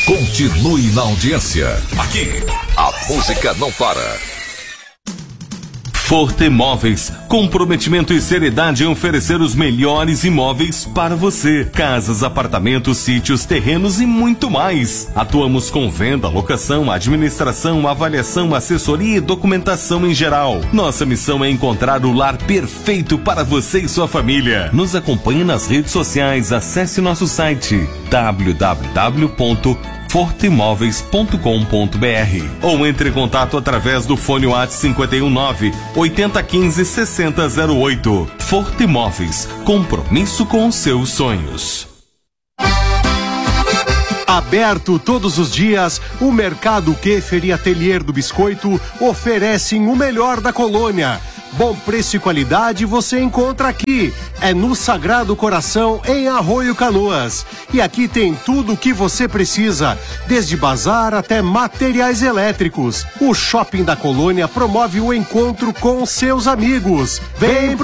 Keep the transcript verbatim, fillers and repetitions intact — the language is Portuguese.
Continue na audiência. Aqui, a música não para. Forte Imóveis, comprometimento e seriedade em oferecer os melhores imóveis para você. Casas, apartamentos, sítios, terrenos e muito mais. Atuamos com venda, locação, administração, avaliação, assessoria e documentação em geral. Nossa missão é encontrar o lar perfeito para você e sua família. Nos acompanhe nas redes sociais, acesse nosso site w w w ponto forte imóveis ponto com ponto b r ou entre em contato através do fone WhatsApp cinco um nove, oito zero um cinco, seis zero zero oito. Forte Imóveis, compromisso com os seus sonhos. Aberto todos os dias, o Mercado Keffer e Atelier do Biscoito oferecem o melhor da colônia. Bom preço e qualidade você encontra aqui. É no Sagrado Coração, em Arroio Canoas. E aqui tem tudo o que você precisa, desde bazar até materiais elétricos. O Shopping da Colônia promove o encontro com seus amigos. Vem